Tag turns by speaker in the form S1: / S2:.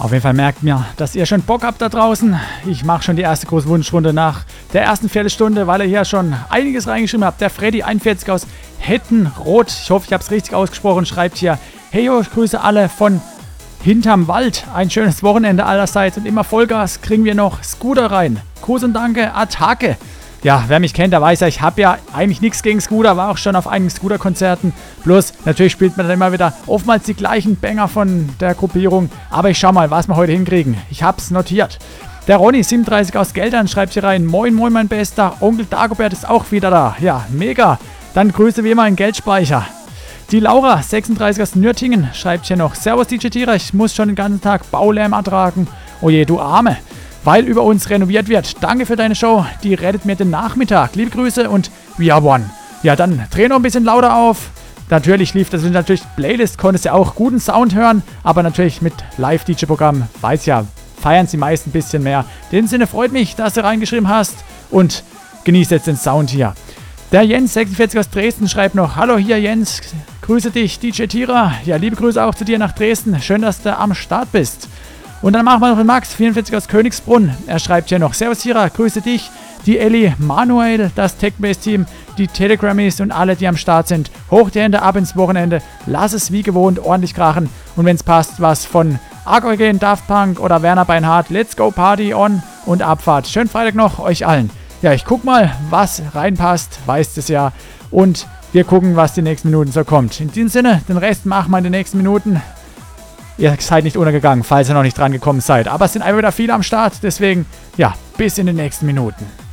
S1: Auf jeden Fall merkt mir, dass ihr schon Bock habt da draußen. Ich mache schon die erste große Wunschrunde nach der ersten Viertelstunde, weil ihr hier schon einiges reingeschrieben habt. Der Freddy 41 aus Hettenroth, ich hoffe, ich habe es richtig ausgesprochen, schreibt hier: Heyo, ich grüße alle von hinterm Wald. Ein schönes Wochenende allerseits und immer Vollgas kriegen wir noch Scooter rein. Gruß und Danke, Attacke. Ja, wer mich kennt, der weiß ja, ich habe ja eigentlich nichts gegen Scooter, war auch schon auf einigen Scooter-Konzerten. Bloß, natürlich spielt man dann immer wieder oftmals die gleichen Banger von der Gruppierung. Aber ich schau mal, was wir heute hinkriegen. Ich hab's notiert. Der Ronny 37 aus Geldern schreibt hier rein: Moin, moin, mein Bester. Onkel Dagobert ist auch wieder da. Ja, mega. Dann Grüße wie immer in Geldspeicher. Die Laura 36 aus Nürtingen schreibt hier noch: Servus DJ Tira, ich muss schon den ganzen Tag Baulärm ertragen. Oje, du Arme. Weil über uns renoviert wird. Danke für deine Show, die rettet mir den Nachmittag. Liebe Grüße und we are one. Ja, dann dreh noch ein bisschen lauter auf. Natürlich lief das natürlich Playlist, konntest ja auch guten Sound hören, aber natürlich mit Live-DJ-Programm, weiß ja, feiern sie meist ein bisschen mehr. In dem Sinne freut mich, dass du reingeschrieben hast und genieß jetzt den Sound hier. Der Jens 46 aus Dresden schreibt noch: Hallo hier Jens, grüße dich DJ Tira. Ja, liebe Grüße auch zu dir nach Dresden. Schön, dass du am Start bist. Und dann machen wir noch den Max 44 aus Königsbrunn. Er schreibt hier noch: Servus Tira, grüße dich, die Ellie, Manuel, das Tech-Base-Team, die Telegrammies und alle, die am Start sind. Hoch die Hände ab ins Wochenende. Lass es wie gewohnt ordentlich krachen. Und wenn es passt, was von Argogen, Daft Punk oder Werner Beinhardt. Let's go Party on und Abfahrt. Schönen Freitag noch euch allen. Ja, ich guck mal, was reinpasst, weißt es ja. Und wir gucken, was die nächsten Minuten so kommt. In diesem Sinne, den Rest machen wir in den nächsten Minuten. Ihr seid nicht untergegangen, falls ihr noch nicht dran gekommen seid. Aber es sind einfach wieder viele am Start. Deswegen, ja, bis in den nächsten Minuten.